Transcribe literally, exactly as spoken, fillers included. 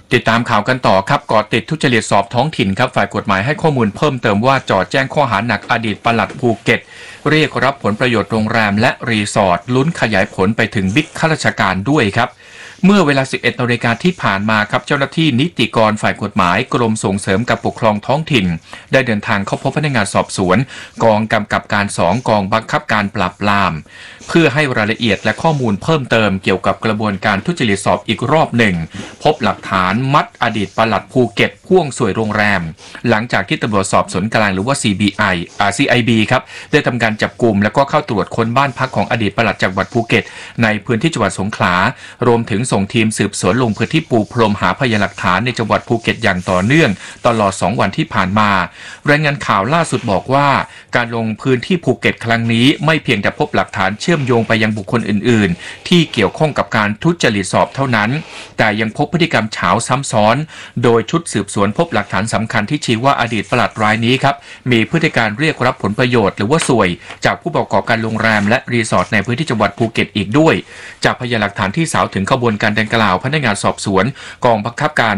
ติดตามข่าวกันต่อครับก่อติดทุจริตสอบท้องถิ่นครับฝ่ายกฎหมายให้ข้อมูลเพิ่มเติมว่าจ่อแจ้งข้อหาหนักอดีตปลัดภูเก็ตเรียกรับผลประโยชน์โรงแรมและรีสอร์ทลุ้นขยายผลไปถึงบิ๊กข้าราชการด้วยครับเมื่อเวลา สิบเอ็ดนาฬิกาที่ผ่านมาครับเจ้าหน้าที่นิติกรฝ่ายกฎหมายกรมส่งเสริมการปกครองท้องถิ่นได้เดินทางเข้าพบพนักงานสอบสวนกองกำกับการสองกองบังคับการปราบปรามเพื่อให้รายละเอียดและข้อมูลเพิ่มเติมเกี่ยวกับกระบวนการทุจริตสอบอีกรอบหนึ่งพบหลักฐานมัดอดีตปลัดภูเก็ตพ่วงสวยโรงแรมหลังจากที่ตำรวจสอบสวนกลางหรือว่า ซี บี ไอ อ่า ซี ไอ บี ครับได้ทำการจับกุมแล้วก็เข้าตรวจค้นบ้านพักของอดีตปลัดจังหวัดภูเก็ตในพื้นที่จังหวัดสงขลารวมถึงส่งทีมสืบสวนลงพื้นที่ปูพรมหาพยานหลักฐานในจังหวัดภูเก็ตอย่างต่อเนื่องตลอดสองวันที่ผ่านมารายงานข่าวล่าสุดบอกว่าการลงพื้นที่ภูเก็ตครั้งนี้ไม่เพียงแต่พบหลักฐานเชื่อมโยงไปยังบุคคลอื่นๆที่เกี่ยวข้องกับการทุจริตสอบเท่านั้นแต่ยังพบพฤติกรรมเฉาซ้ำซ้อนโดยชุดสืบสวนพบหลักฐานสำคัญที่ชี้ว่าอดีตปลัดรายนี้ครับมีพฤติการเรียกรับผลประโยชน์หรือว่าสวยจากผู้ประกอบการโรงแรมและรีสอร์ทในพื้นที่จังหวัดภูเก็ตอีกด้วยจากพยานหลักฐานที่สาวถึงขบวนการดังกล่าวพนักงานสอบสวนกองบังคับการ